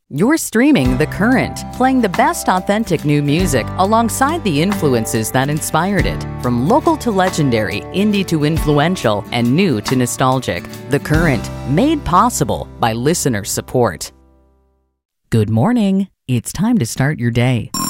You're streaming The Current, playing the best authentic new music alongside the influences that inspired it. From local to legendary, indie to influential, and new to nostalgic. The Current, made possible by listener support. Good morning. It's time to start your day.